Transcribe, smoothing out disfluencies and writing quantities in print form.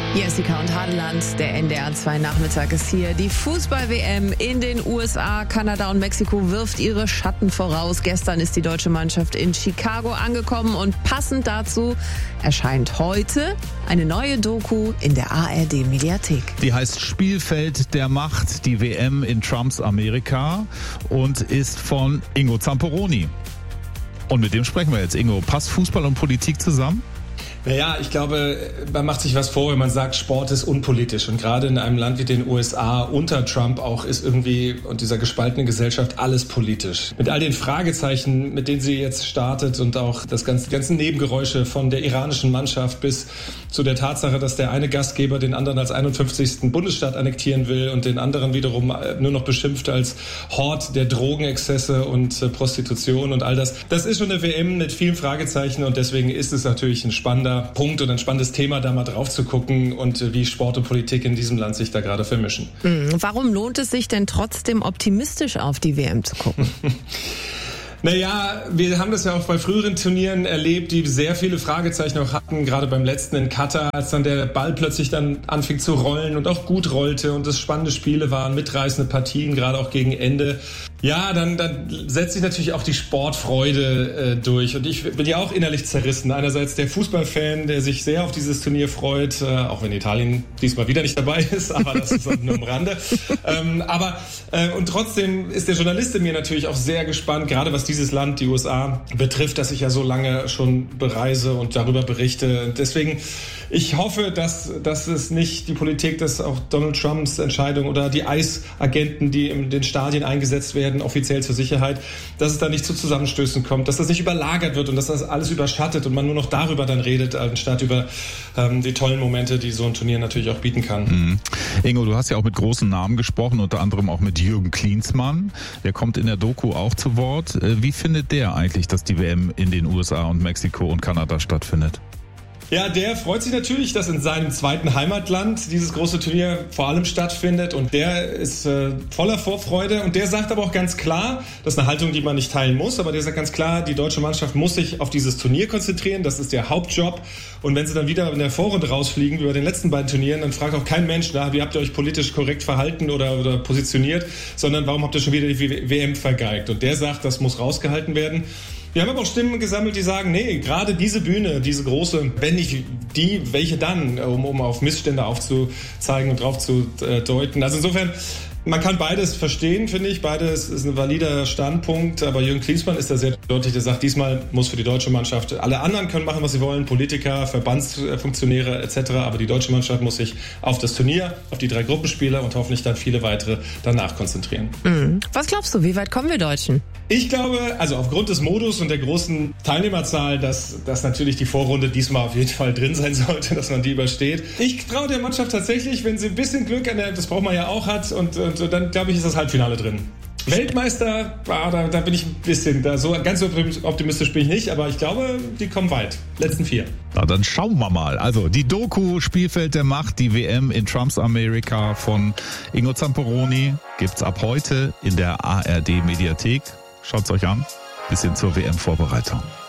Jessica und Hadeland, der NDR 2 Nachmittag ist hier. Die Fußball-WM in den USA, Kanada und Mexiko wirft ihre Schatten voraus. Gestern ist die deutsche Mannschaft in Chicago angekommen und passend dazu erscheint heute eine neue Doku in der ARD-Mediathek. Die heißt Spielfeld der Macht, die WM in Trumps Amerika und ist von Ingo Zamperoni. Und mit dem sprechen wir jetzt. Ingo, passt Fußball und Politik zusammen? Naja, ich glaube, man macht sich was vor, wenn man sagt, Sport ist unpolitisch. Und gerade in einem Land wie den USA unter Trump auch ist irgendwie und dieser gespaltenen Gesellschaft alles politisch. Mit all den Fragezeichen, mit denen sie jetzt startet und auch die ganzen Nebengeräusche von der iranischen Mannschaft bis zu der Tatsache, dass der eine Gastgeber den anderen als 51. Bundesstaat annektieren will und den anderen wiederum nur noch beschimpft als Hort der Drogenexzesse und Prostitution und all das. Das ist schon eine WM mit vielen Fragezeichen und deswegen ist es natürlich ein spannender Punkt und ein spannendes Thema, da mal drauf zu gucken und wie Sport und Politik in diesem Land sich da gerade vermischen. Warum lohnt es sich denn trotzdem optimistisch auf die WM zu gucken? Naja, wir haben das ja auch bei früheren Turnieren erlebt, die sehr viele Fragezeichen auch hatten, gerade beim letzten in Katar, als dann der Ball plötzlich dann anfing zu rollen und auch gut rollte und es spannende Spiele waren, mitreißende Partien, gerade auch gegen Ende. Ja, dann setzt sich natürlich auch die Sportfreude durch und ich bin ja auch innerlich zerrissen. Einerseits der Fußballfan, der sich sehr auf dieses Turnier freut, auch wenn Italien diesmal wieder nicht dabei ist, aber das ist nur am Rande. Und trotzdem ist der Journalist in mir natürlich auch sehr gespannt, gerade was dieses Land, die USA, betrifft, das ich ja so lange schon bereise und darüber berichte. Deswegen, ich hoffe, dass es nicht die Politik, dass auch Donald Trumps Entscheidung oder die ICE-Agenten, die in den Stadien eingesetzt werden, offiziell zur Sicherheit, dass es da nicht zu Zusammenstößen kommt, dass das nicht überlagert wird und dass das alles überschattet und man nur noch darüber dann redet, anstatt über die tollen Momente, die so ein Turnier natürlich auch bieten kann. Ingo, du hast ja auch mit großen Namen gesprochen, unter anderem auch mit Jürgen Klinsmann. Der kommt in der Doku auch zu Wort. Wie findet der eigentlich, dass die WM in den USA und Mexiko und Kanada stattfindet? Ja, der freut sich natürlich, dass in seinem zweiten Heimatland dieses große Turnier vor allem stattfindet und der ist voller Vorfreude und der sagt aber auch ganz klar, das ist eine Haltung, die man nicht teilen muss, aber der sagt ganz klar, die deutsche Mannschaft muss sich auf dieses Turnier konzentrieren, das ist der Hauptjob und wenn sie dann wieder in der Vorrunde rausfliegen, wie bei den letzten beiden Turnieren, dann fragt auch kein Mensch, wie habt ihr euch politisch korrekt verhalten oder positioniert, sondern warum habt ihr schon wieder die WM vergeigt und der sagt, das muss rausgehalten werden. Wir haben aber auch Stimmen gesammelt, die sagen, nee, gerade diese Bühne, diese große, wenn nicht die, welche dann, um auf Missstände aufzuzeigen und drauf zu deuten. Also insofern, man kann beides verstehen, finde ich. Beides ist ein valider Standpunkt. Aber Jürgen Klinsmann ist da sehr deutlich. Der sagt, diesmal muss für die deutsche Mannschaft, alle anderen können machen, was sie wollen, Politiker, Verbandsfunktionäre etc. Aber die deutsche Mannschaft muss sich auf das Turnier, auf die 3 Gruppenspiele und hoffentlich dann viele weitere danach konzentrieren. Was glaubst du, wie weit kommen wir Deutschen? Ich glaube, also aufgrund des Modus und der großen Teilnehmerzahl, dass natürlich die Vorrunde diesmal auf jeden Fall drin sein sollte, dass man die übersteht. Ich traue der Mannschaft tatsächlich, wenn sie ein bisschen Glück das braucht man ja auch hat und dann glaube ich, ist das Halbfinale drin. Weltmeister, da bin ich ein bisschen, so ganz optimistisch bin ich nicht, aber ich glaube, die kommen weit. Letzten 4. Na, dann schauen wir mal. Also die Doku Spielfeld der Macht, die WM in Trumps Amerika von Ingo Zamperoni gibt's ab heute in der ARD Mediathek. Schaut's euch an. Bisschen zur WM-Vorbereitung.